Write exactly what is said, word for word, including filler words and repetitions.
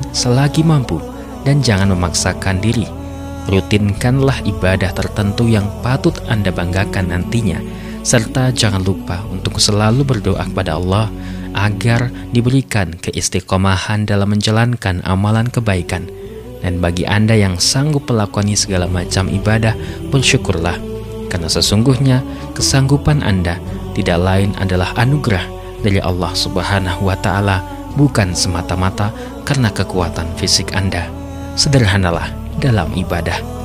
selagi mampu dan jangan memaksakan diri. Rutinkanlah ibadah tertentu yang patut Anda banggakan nantinya, serta jangan lupa untuk selalu berdoa kepada Allah agar diberikan keistiqomahan dalam menjalankan amalan kebaikan. Dan bagi Anda yang sanggup melakoni segala macam ibadah, bersyukurlah, karena sesungguhnya kesanggupan Anda tidak lain adalah anugerah dari Allah Subhanahu wa Ta'ala, bukan semata-mata karena kekuatan fisik Anda. Sederhanalah dalam ibadah.